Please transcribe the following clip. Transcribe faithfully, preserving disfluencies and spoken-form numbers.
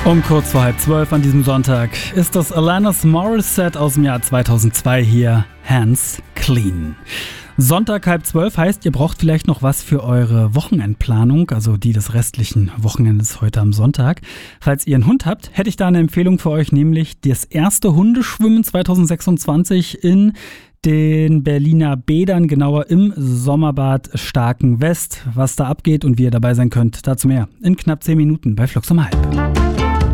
Um kurz vor halb zwölf an diesem Sonntag ist das Alanis Morissette aus dem Jahr zweitausendzwei hier, Hands Clean. Sonntag halb zwölf heißt, ihr braucht vielleicht noch was für eure Wochenendplanung, also die des restlichen Wochenendes heute am Sonntag. Falls ihr einen Hund habt, hätte ich da eine Empfehlung für euch, nämlich das erste Hundeschwimmen zweitausendsechsundzwanzig in den Berliner Bädern, genauer im Sommerbad Starken West. Was da abgeht und wie ihr dabei sein könnt, dazu mehr in knapp zehn Minuten bei Flux um halb.